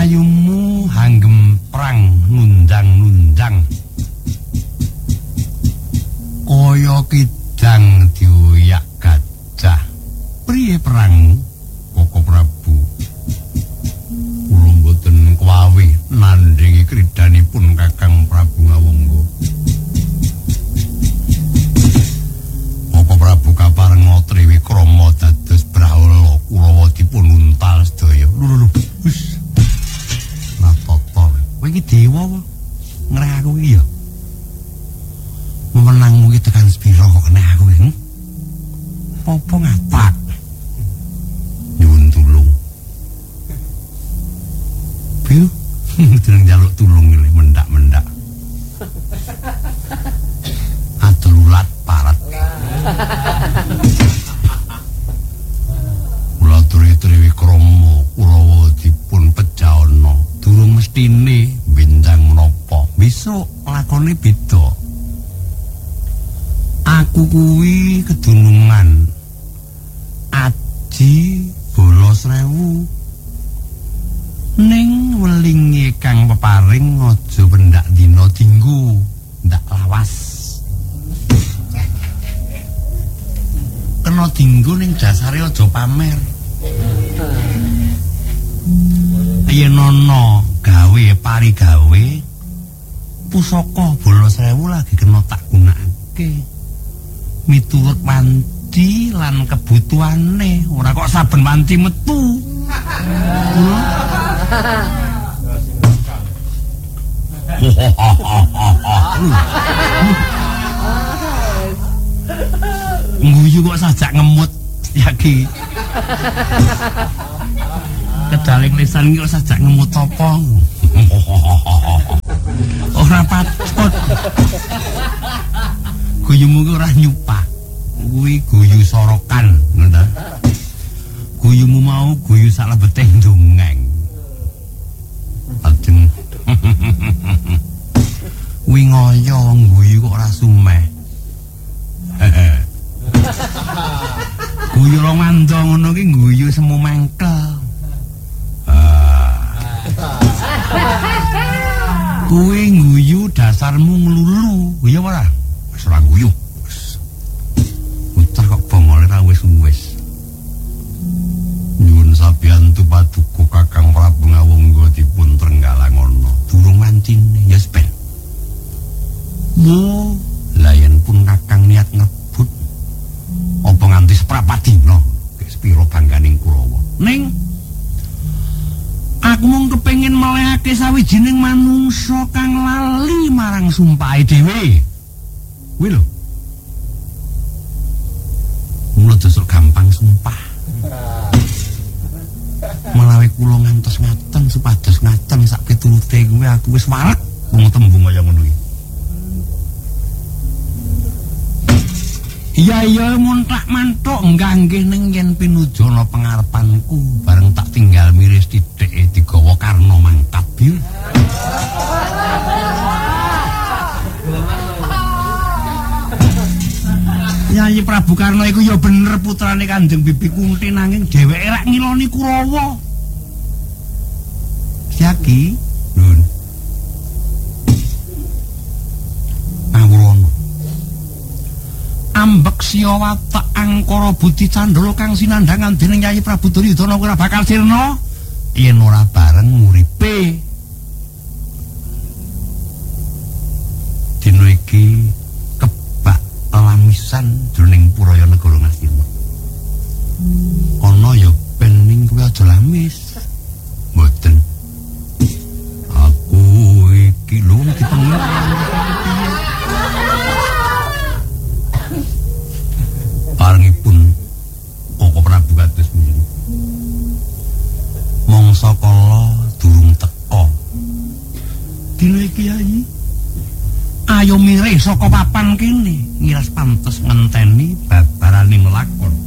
Ayumu hanggem prang nundang-nundang kaya kidang dioyak gajah. Priye perangmu, Koko Prabu? Kula mboten kuwawi nandhingi kridanipun Kakang Prabu Ngawangga. Koko Prabu kaparenga Triwikrama dados Brahala Kurawa dipun untal sedaya. Lho, wis. Natotor. Kowe iki dewa apa? Ngreh aku iki ya. Memenangmu iki tekan sepira kok nek aku iki? Apa ngapak? Nyuwun tulung. Piye? Jeneng njaluk tulung iki mendak-mendak. Adulat parat. Kula Triwikrama Kurawa dipun pejaana. Durung mestine bendang menapa. Besok lakone beda. Aku kuwi kedunungan Aji Balasrewu ning welinge kang peparing aja pendak dina dinggo ndak lawas. Kena dinggo ning dasare aja pamer. Yen ana gawe parigawe pusaka Balasrewu lagi kena tak gunakake miturut wanci lan kebutuhane, ora kok saben wanci metu. Nguyu kok sajak ngemut yaki. Kedaling lisan iki kok sajak ngemut apa? Ora patut. Guyumu ki ora nyupak. Kuwi guyu sorokan, ngono ta. Guyumu mau guyu salebete ndongeng. Ajeng. Kuwi ngoyo guyu kok ora sumeh. Guyu ora mando ngono ki guyu semu mengkel. Kuwi guyu dasarmu nglulu, ya ora? Wis ora guyu. Ucah kok bongole ra wis-wis. Nyuwun sabiyantu paduka Kakang Prabu Ngawangga dipun trenggalangono. Durung mancine ya ben. Mo, layan pun Kakang niat ngebut. Apa nganti seprapadina kek sepira bangganing Kurawa. Ning aku mung kepengin melehake sawijining manungsa kang lali marang sumpahe dhewe. Kuwi lho. Mula dosok gampang sumpah. Menawi kula ngantos ngaten supados ngaten sak piturute kuwi aku wis wareg wong tembung kaya ngono iki. Iya muntak mantuk nggih ning yen pinuju ana pengarepanku bareng tak tinggal miris titik digawa karna mangkat bil. Nyai Prabu Karna iku ya bener putrane Kanjeng Bibi Kunti nanging dheweke rak ngiloni Kurawa. Yaki, Nun. Awrono. Ambek siya watak angkara budi candala kang sinandhangan dening Nyai Prabu Duryudana ora bakal sirna yen ora bareng nguripe. Dina iki lamisan jroning Puraya Negara Ngastina. Ana ya ben ning kuwi aja lamis. Mboten. Aku iki lho dipengin. Parengipun Koko Prabu kados pundi. Mangsa kala durung teka. Dina iki ayi ayo mirih saka papan kene ngiras pantes ngenteni babaraning lakon.